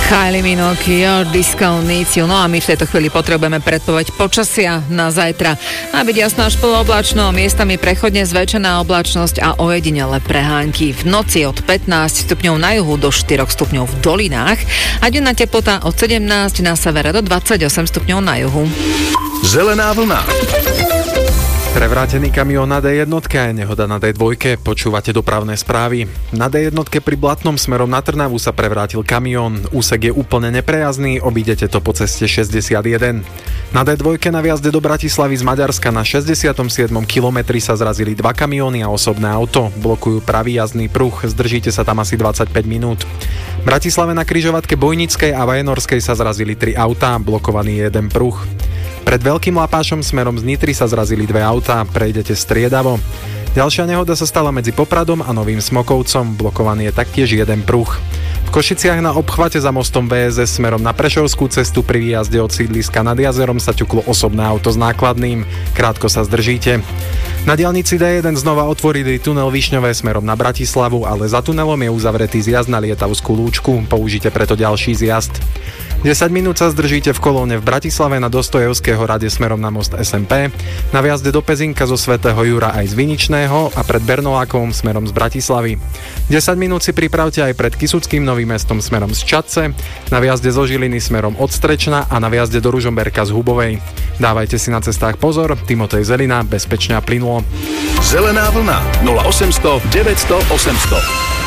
Kylie Minogue, Your Disco Needs You. No a my v tejto chvíli potrebujeme predpoveď počasia na zajtra. Má byť jasná až polooblačno, miestami prechodne zväčšená oblačnosť a ojedinele prehánky. V noci od 15 stupňov na juhu do 4 stupňov v dolinách a denná teplota od 17 na severe do 28 stupňov na juhu. Zelená vlna. Prevrátený kamión na D1 a nehoda na D2. Počúvate dopravné správy. Na D1 pri Blatnom smerom na Trnavu sa prevrátil kamión. Úsek je úplne neprejazný, obídete to po ceste 61. Na D2 na viazde do Bratislavy z Maďarska na 67. kilometri sa zrazili dva kamióny a osobné auto. Blokujú pravý jazdný pruh, zdržíte sa tam asi 25 minút. V Bratislave na križovatke Bojnickej a Vajenorskej sa zrazili 3 autá, blokovaný je jeden pruh. Pred Veľkým Lapášom smerom z Nitry sa zrazili 2 autá, prejdete striedavo. Ďalšia nehoda sa stala medzi Popradom a Novým Smokovcom, blokovaný je taktiež jeden pruh. V Košiciach na obchvate za mostom VSS smerom na Prešovskú cestu pri výjazde od sídliska nad jazerom sa ťuklo osobné auto s nákladným, krátko sa zdržíte. Na diaľnici D1 znova otvorili tunel Višňové smerom na Bratislavu, ale za tunelom je uzavretý zjazd na Lietavskú lúčku, použite preto ďalší zjazd. 10 minút sa zdržíte v kolóne v Bratislave na Dostojevského rade smerom na most SMP, na viazde do Pezinka zo Svätého Jura aj z Viničného a pred Bernolákovom smerom z Bratislavy. 10 minút si pripravte aj pred Kysuckým Novým Mestom smerom z Čadce, na viazde zo Žiliny smerom od Strečna a na viazde do Ružomberka z Hubovej. Dávajte si na cestách pozor, Timotej Zelina, bezpečne a plynulo. Zelená vlna 0800 900 800.